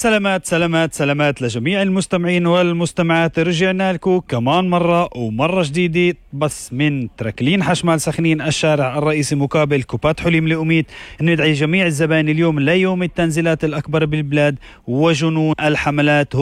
سلامات سلامات سلامات لجميع المستمعين والمستمعات. رجعنا لكم كمان مرة ومرة جديدة، بس من تركلين حشمال سخنين الشارع الرئيسي مقابل كوبات حليم لأميد. ندعي جميع الزبائن اليوم ليوم التنزيلات الأكبر بالبلاد وجنون الحملات